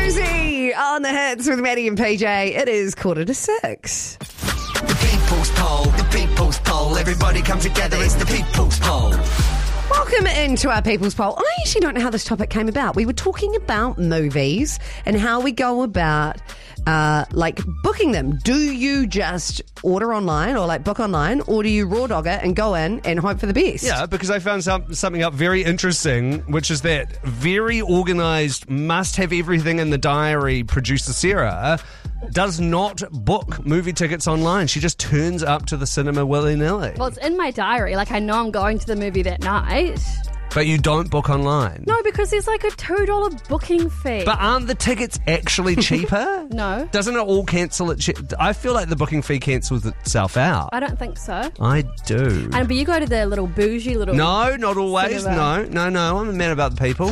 Rosie on the hits with Maddie and PJ. It is 5:45. The people's poll. Everybody come together, it's the people's poll. Welcome into our People's Poll. I actually don't know how this topic came about. We were talking about movies and how we go about booking them. Do you just order online or book online, or do you raw dog it and go in and hope for the best? Yeah, because I found something up very interesting, which is that very organised, must have everything in the diary producer Sarah does not book movie tickets online. She just turns up to the cinema willy-nilly. Well, it's in my diary. I know I'm going to the movie that night. But you don't book online? No, because there's a $2 booking fee. But aren't the tickets actually cheaper? No. Doesn't it all cancel it? I feel like the booking fee cancels itself out. I don't think so. I do. But you go to the little bougie little... No, not always. cinema. No. I'm a man about the people.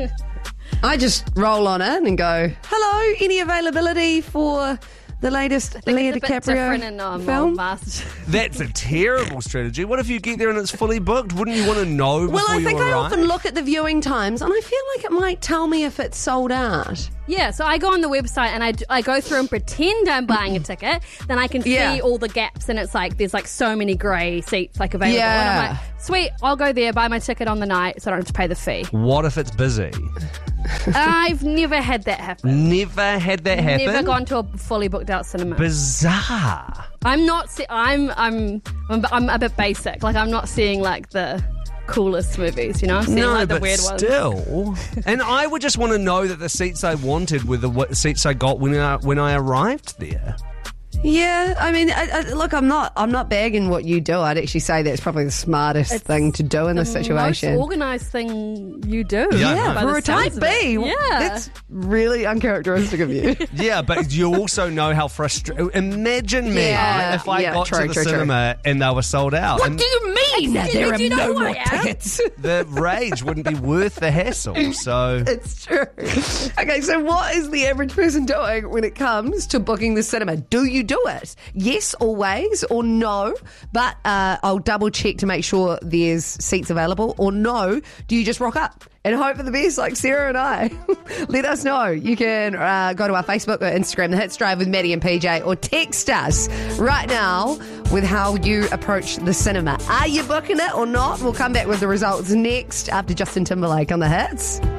I just roll on in and go, hello, any availability for the latest Leo DiCaprio film? That's a terrible strategy. What if you get there and it's fully booked? Wouldn't you want to know before you arrive? Well, I think I often look at the viewing times and I feel like it might tell me if it's sold out. Yeah, so I go on the website and I go through and pretend I'm buying a ticket. Then I can see all the gaps and it's there's so many grey seats available. Yeah. And I'm sweet, I'll go there, buy my ticket on the night so I don't have to pay the fee. What if it's busy? I've never had that happen. Never had that happen? Never gone to a fully booked out cinema. Bizarre. I'm not. I'm a bit basic. I'm not seeing the coolest movies. I'm seeing the weird ones. Still. And I would just want to know that the seats I wanted were the seats I got when I arrived there. Yeah, I mean, look, I'm not bagging what you do. I'd actually say that's probably the smartest thing to do in this situation. Most organised thing you do. Yeah, for a type B. Yeah, that's really uncharacteristic of you. Yeah, but you also know how frustrating. Imagine me if I got to the cinema and they were sold out. What do you mean? There are no more tickets. The rage wouldn't be worth the hassle. So it's true. Okay, so what is the average person doing when it comes to booking the cinema? Do you do it? Yes, always, or no? But I'll double check to make sure there's seats available. Or no, do you just rock up and hope for the best like Sarah and I? Let us know. You can go to our Facebook or Instagram, The Hits Drive with Maddie and PJ, or text us right now with how you approach the cinema. Are you booking it or not? We'll come back with the results next after Justin Timberlake on The Hits.